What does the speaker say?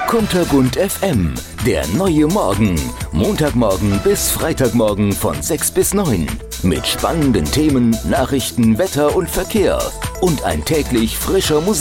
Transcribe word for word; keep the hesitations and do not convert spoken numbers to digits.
Kunterbunt F M, der neue Morgen. Montagmorgen bis Freitagmorgen von sechs bis neun. Mit spannenden Themen, Nachrichten, Wetter und Verkehr. Und ein täglich frischer Musik.